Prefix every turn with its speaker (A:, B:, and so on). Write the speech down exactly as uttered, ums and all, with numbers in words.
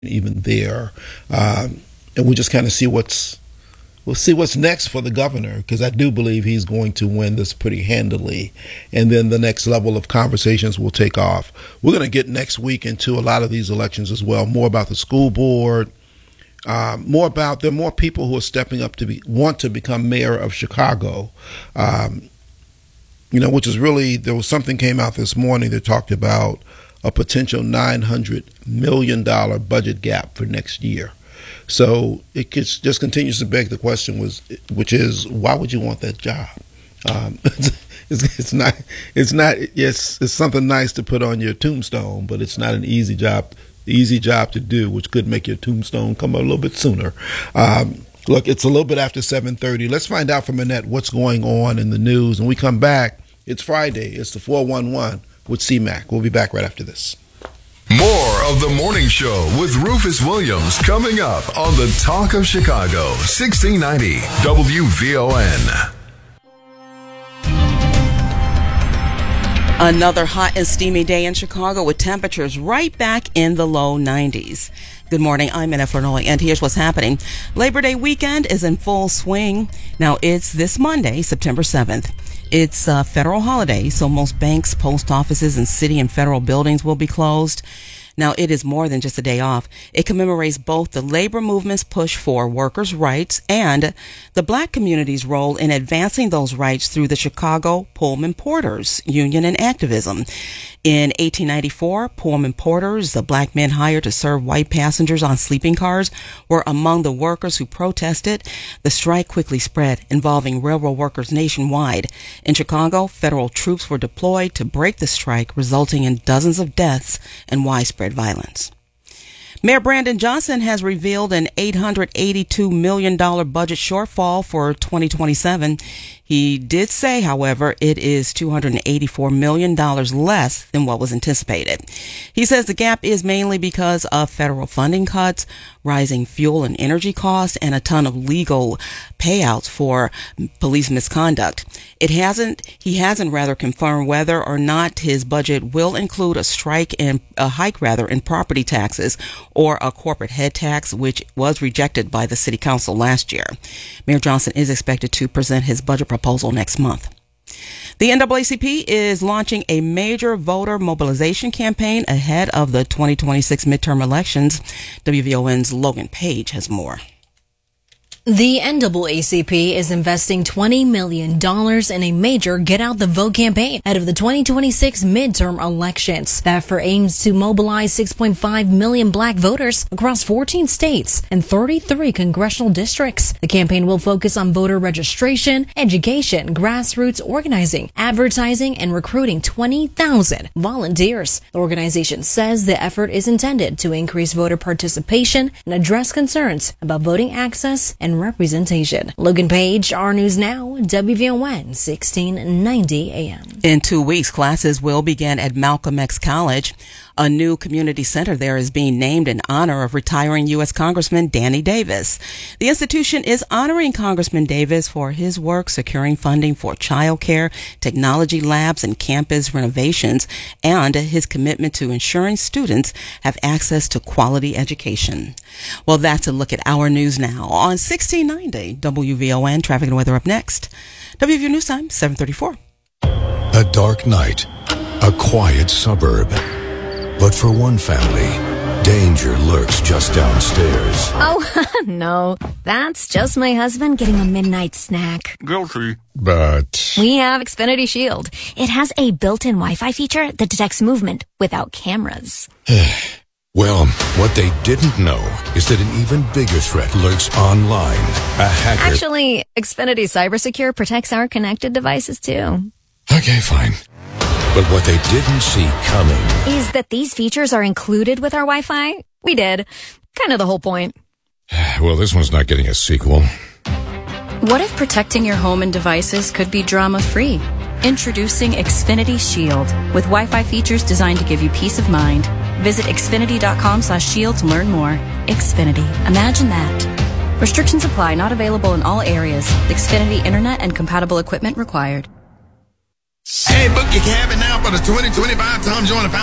A: even there. Um, and we'll just kind of see what's we'll see what's next for the governor, because I do believe he's going to win this pretty handily. And then the next level of conversations will take off. We're going to get next week into a lot of these elections as well, more about the school board, um, more about there are more people who are stepping up to be want to become mayor of Chicago. Um, you know, which is really, there was something came out this morning that talked about a potential nine hundred million dollars budget gap for next year. So it just continues to beg the question, was, which is, why would you want that job? Um, it's, it's not, it's not, it's, it's something nice to put on your tombstone, but it's not an easy job, easy job to do, which could make your tombstone come a little bit sooner. Um, look, it's a little bit after seven thirty. Let's find out from Annette what's going on in the news. When we come back, it's Friday. It's the four one one with C MAC. We'll be back right after this.
B: More of the morning show with Rufus Williams coming up on the Talk of Chicago, sixteen ninety W V O N.
C: Another hot and steamy day in Chicago with temperatures right back in the low nineties. Good morning, I'm Anna Flornoy, and here's what's happening. Labor Day weekend is in full swing. Now, it's this Monday, September seventh. It's a federal holiday, so most banks, post offices, and city and federal buildings will be closed. Now, it is more than just a day off. It commemorates both the labor movement's push for workers' rights and the black community's role in advancing those rights through the Chicago Pullman Porters Union and activism. In eighteen ninety-four, Pullman Porters, the black men hired to serve white passengers on sleeping cars, were among the workers who protested. The strike quickly spread, involving railroad workers nationwide. In Chicago, federal troops were deployed to break the strike, resulting in dozens of deaths and widespread violence. Mayor Brandon Johnson has revealed an eight hundred eighty-two million dollars budget shortfall for twenty twenty-seven. He did say, however, it is two hundred eighty-four million dollars less than what was anticipated. He says the gap is mainly because of federal funding cuts, rising fuel and energy costs, and a ton of legal payouts for police misconduct. It hasn't, he hasn't rather confirmed whether or not his budget will include a strike and a hike rather in property taxes or a corporate head tax, which was rejected by the city council last year. Mayor Johnson is expected to present his budget proposal next month. The N double A C P is launching a major voter mobilization campaign ahead of the twenty twenty-six midterm elections. W V O N's Logan Page has more.
D: The N double A C P is investing twenty million dollars in a major Get Out the Vote campaign ahead of the twenty twenty-six midterm elections. The effort aims to mobilize six point five million black voters across fourteen states and thirty-three congressional districts. The campaign will focus on voter registration, education, grassroots organizing, advertising, and recruiting twenty thousand volunteers. The organization says the effort is intended to increase voter participation and address concerns about voting access and representation. Logan Page, R News Now, W V O N, sixteen ninety A M.
C: In two weeks, classes will begin at Malcolm X College. A new community center there is being named in honor of retiring U S Congressman Danny Davis. The institution is honoring Congressman Davis for his work securing funding for childcare, technology labs, and campus renovations, and his commitment to ensuring students have access to quality education. Well, that's a look at our news now on sixteen ninety W V O N. Traffic and weather up next. W V O News Time, seven thirty-four.
B: A dark night, a quiet suburb. But for one family, danger lurks just downstairs.
E: Oh, no. That's just my husband getting a midnight snack.
B: Guilty. But
E: We have Xfinity Shield. It has a built-in Wi-Fi feature that detects movement without cameras.
B: well, what they didn't know is that an even bigger threat lurks online. A hacker.
E: Actually, Xfinity CyberSecure protects our connected devices, too.
B: Okay, fine. But what they didn't see coming
E: is that these features are included with our Wi-Fi. We did. Kind of the whole point.
B: Well, this one's not getting a sequel.
F: What if protecting your home and devices could be drama-free? Introducing Xfinity Shield with Wi-Fi features designed to give you peace of mind. Visit xfinity.com slash shield to learn more. Xfinity. Imagine that. Restrictions apply. Not available in all areas. Xfinity Internet and compatible equipment required.
G: Hey, book your cabin now for the twenty twenty-five Tom Joyner